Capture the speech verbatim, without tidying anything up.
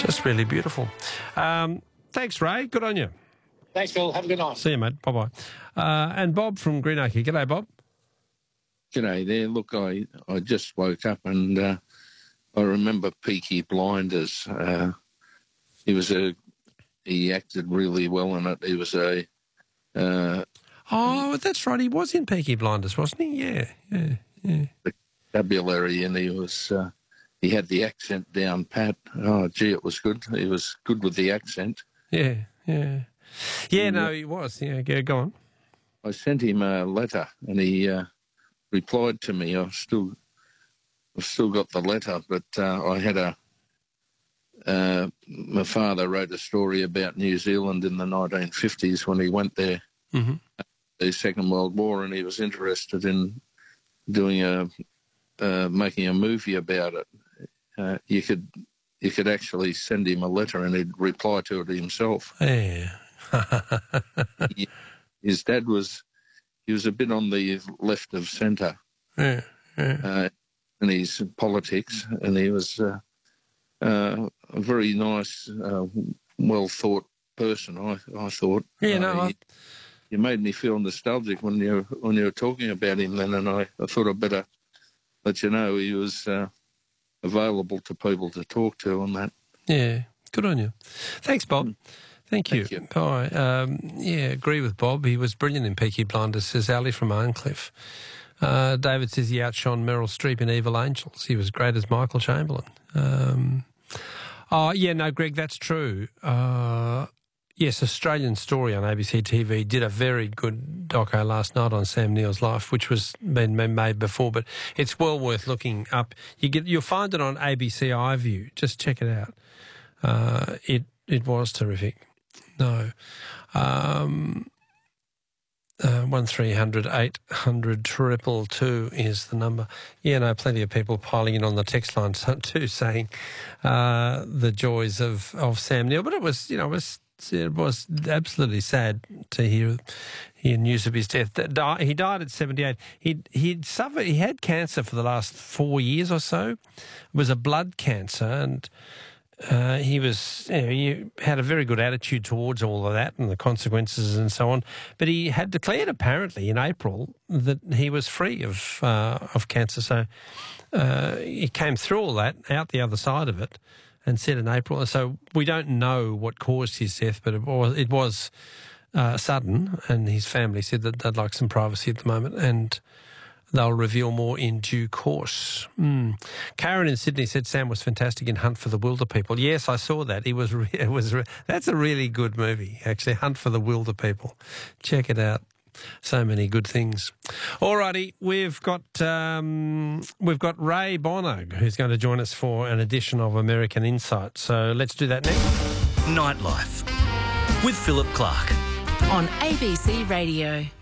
Just really beautiful. Um, thanks, Ray. Good on you. Thanks, Phil. Have a good night. See you, mate. Bye-bye. Uh, and Bob from Greenacre. G'day, Bob. G'day there. Look, I, I just woke up and uh, I remember Peaky Blinders. Uh, he was a he acted really well in it. He was a uh, oh, that's right. He was in Peaky Blinders, wasn't he? Yeah, yeah, yeah. The vocabulary, and he was uh, he had the accent down pat. Oh, gee, it was good. He was good with the accent. Yeah, yeah, yeah. No, he was. Yeah, go, go on. I sent him a letter, and he uh, replied to me. I've still, I've still got the letter, but uh, I had a. Uh, my father wrote a story about New Zealand in the nineteen fifties when he went there, mm-hmm. the Second World War, and he was interested in doing a, uh, making a movie about it. Uh, you could, you could actually send him a letter, and he'd reply to it himself. Yeah. he, his dad was, he was a bit on the left of centre, yeah, yeah. Uh, in his politics, and he was. Uh, Uh, a very nice, uh, well-thought person, I, I thought. Yeah, no, uh, I... you, you made me feel nostalgic when you when you were talking about him then, and I, I thought I'd better let you know he was uh, available to people to talk to on that. Yeah, good on you. Thanks, Bob. Thank you. Thank you. All right. Um, yeah, agree with Bob. He was brilliant in Peaky Blinders, says Ali from Arncliffe. Uh, David says he outshone Meryl Streep in Evil Angels. He was great as Michael Chamberlain. Um, oh, yeah, no, Greg, that's true. Uh, yes, Australian Story on A B C T V did a very good doco last night on Sam Neill's life, which was been made before, but it's well worth looking up. You get, you'll find it on A B C iView. Just check it out. Uh, it it was terrific. No. Um... Uh, one three hundred eight hundred triple two is the number. Yeah, no, plenty of people piling in on the text line too, saying uh, the joys of, of Sam Neill. But it was, you know, it was it was absolutely sad to hear hear news of his death. He died at seventy-eight. He he'd suffered. He had cancer for the last four years or so. It was a blood cancer, and. Uh, he was, you know, he had a very good attitude towards all of that and the consequences and so on. But he had declared apparently in April that he was free of uh, of cancer. So uh, he came through all that, out the other side of it, and said in April. So we don't know what caused his death, but it was, it was uh, sudden. And his family said that they'd like some privacy at the moment, and they'll reveal more in due course. Mm. Karen in Sydney said Sam was fantastic in Hunt for the Wilder People. Yes, I saw that. He was. Re- it was. Re- that's a really good movie, actually. Hunt for the Wilder People. Check it out. So many good things. Alrighty, we've got um, we've got Ray Bonog, who's going to join us for an edition of American Insight. So let's do that next. Nightlife with Philip Clark on A B C Radio.